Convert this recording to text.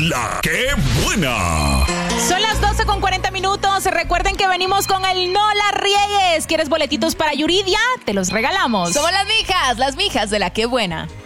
La ¡Qué buena! Son las 12:40. Recuerden que venimos con el No la riegues. ¿Quieres boletitos para Yuridia? Te los regalamos. Somos las mijas de la Qué buena.